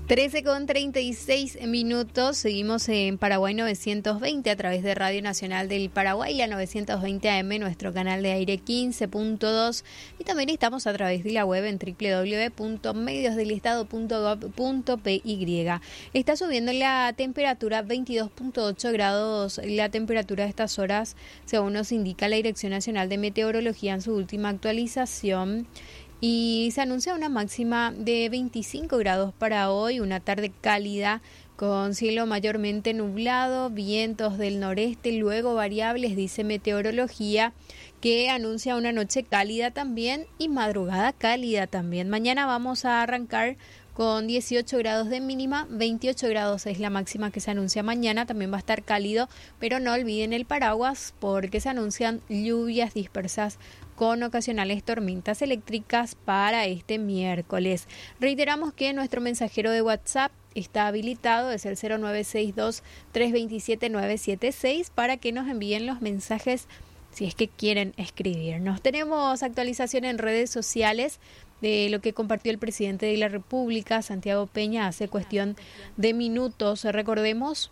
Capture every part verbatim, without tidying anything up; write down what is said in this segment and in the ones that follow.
trece con treinta y seis minutos, seguimos en Paraguay novecientos veinte a través de Radio Nacional del Paraguay, la novecientos veinte A M, nuestro canal de aire quince punto dos, y también estamos a través de la web en doble u doble u doble u punto medios del estado punto gob punto pe y. Está subiendo la temperatura, veintidós punto ocho grados la temperatura de estas horas, según nos indica la Dirección Nacional de Meteorología en su última actualización. Y se anuncia una máxima de veinticinco grados para hoy, una tarde cálida con cielo mayormente nublado, vientos del noreste, luego variables, dice Meteorología, que anuncia una noche cálida también y madrugada cálida también. Mañana vamos a arrancar con dieciocho grados de mínima, veintiocho grados es la máxima que se anuncia mañana, también va a estar cálido, pero no olviden el paraguas porque se anuncian lluvias dispersas con ocasionales tormentas eléctricas para este miércoles. Reiteramos que nuestro mensajero de WhatsApp está habilitado, es el cero nueve seis dos, tres dos siete, nueve siete seis, para que nos envíen los mensajes si es que quieren escribirnos. Tenemos actualización en redes sociales de lo que compartió el presidente de la República, Santiago Peña, hace cuestión de minutos. Recordemos,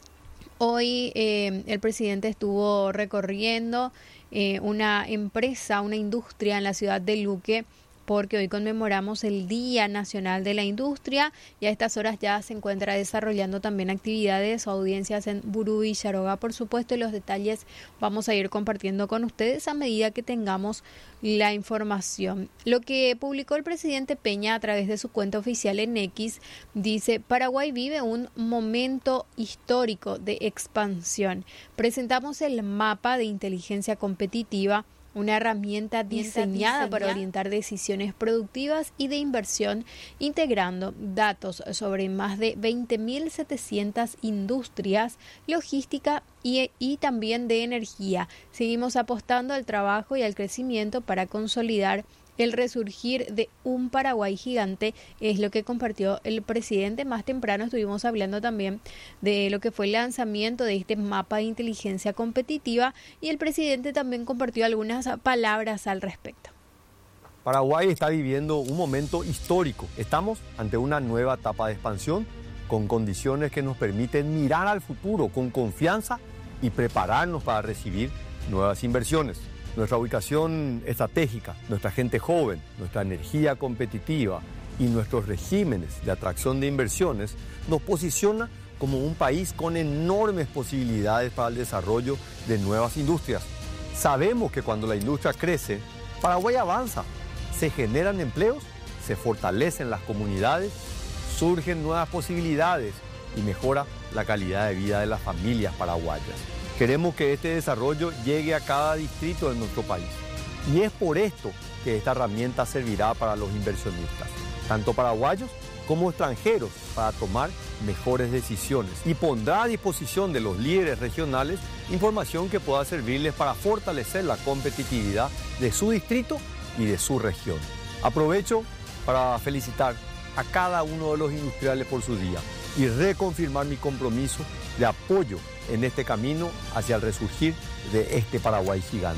hoy eh, el presidente estuvo recorriendo eh, una empresa, una industria en la ciudad de Luque, porque hoy conmemoramos el Día Nacional de la Industria y a estas horas ya se encuentra desarrollando también actividades o audiencias en Burú y Yaroga. Por supuesto, los detalles vamos a ir compartiendo con ustedes a medida que tengamos la información. Lo que publicó el presidente Peña a través de su cuenta oficial en X dice: Paraguay vive un momento histórico de expansión. Presentamos el mapa de inteligencia competitiva, una herramienta diseñada, diseñada para orientar decisiones productivas y de inversión, integrando datos sobre más de veinte mil setecientas industrias, logística y, y también de energía. Seguimos apostando al trabajo y al crecimiento para consolidar el resurgir de un Paraguay gigante, es lo que compartió el presidente. Más temprano estuvimos hablando también de lo que fue el lanzamiento de este mapa de inteligencia competitiva y el presidente también compartió algunas palabras al respecto. Paraguay está viviendo un momento histórico. Estamos ante una nueva etapa de expansión con condiciones que nos permiten mirar al futuro con confianza y prepararnos para recibir nuevas inversiones. Nuestra ubicación estratégica, nuestra gente joven, nuestra energía competitiva y nuestros regímenes de atracción de inversiones nos posiciona como un país con enormes posibilidades para el desarrollo de nuevas industrias. Sabemos que cuando la industria crece, Paraguay avanza, se generan empleos, se fortalecen las comunidades, surgen nuevas posibilidades y mejora la calidad de vida de las familias paraguayas. Queremos que este desarrollo llegue a cada distrito de nuestro país. Y es por esto que esta herramienta servirá para los inversionistas, tanto paraguayos como extranjeros, para tomar mejores decisiones. Y pondrá a disposición de los líderes regionales información que pueda servirles para fortalecer la competitividad de su distrito y de su región. Aprovecho para felicitar a cada uno de los industriales por su día y reconfirmar mi compromiso de apoyo en este camino hacia el resurgir de este Paraguay gigante.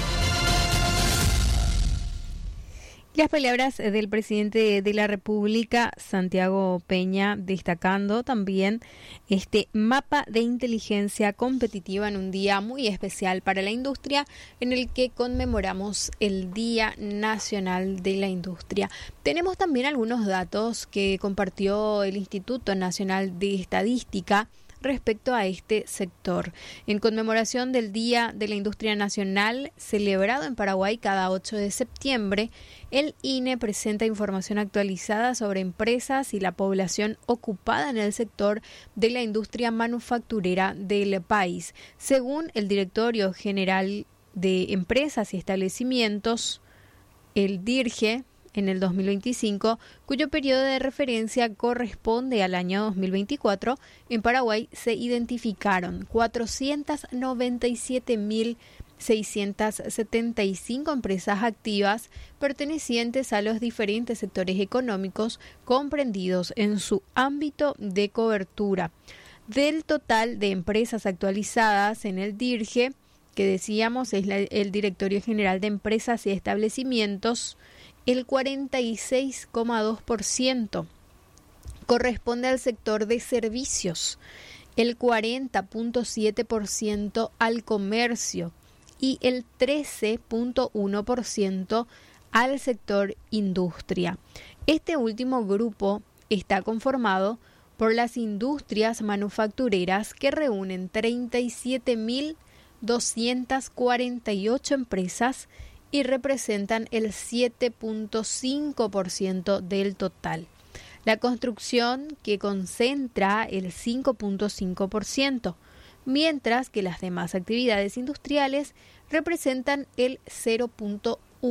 Las palabras del presidente de la República, Santiago Peña, destacando también este mapa de inteligencia competitiva en un día muy especial para la industria, en el que conmemoramos el Día Nacional de la Industria. Tenemos también algunos datos que compartió el Instituto Nacional de Estadística respecto a este sector. En conmemoración del Día de la Industria Nacional, celebrado en Paraguay cada ocho de septiembre, el I N E presenta información actualizada sobre empresas y la población ocupada en el sector de la industria manufacturera del país. Según el Directorio General de Empresas y Establecimientos, el D I R G E, en el dos mil veinticinco, cuyo periodo de referencia corresponde al año dos mil veinticuatro, en Paraguay se identificaron cuatrocientas noventa y siete mil seiscientas setenta y cinco empresas activas pertenecientes a los diferentes sectores económicos comprendidos en su ámbito de cobertura. Del total de empresas actualizadas en el D I R G E, que decíamos es la, el Directorio General de Empresas y Establecimientos, el cuarenta y seis coma dos por ciento corresponde al sector de servicios, el cuarenta punto siete por ciento al comercio y el trece punto uno por ciento al sector industria. Este último grupo está conformado por las industrias manufactureras, que reúnen treinta y siete mil doscientas cuarenta y ocho empresas y representan el siete punto cinco por ciento del total. La construcción, que concentra el cinco punto cinco por ciento, mientras que las demás actividades industriales representan el cero punto